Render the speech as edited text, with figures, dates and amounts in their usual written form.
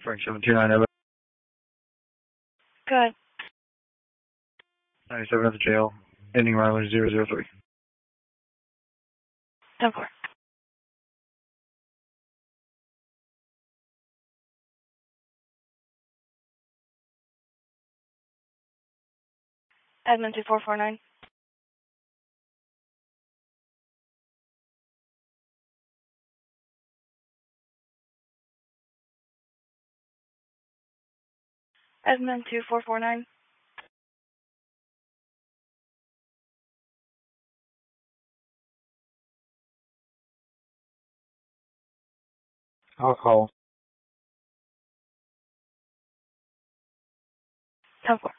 Frank 729 Evan. Good. 97 at the jail. Ending mileage 003. 10-4. Admin 2449. Admin 2449. I'll call. 10-4.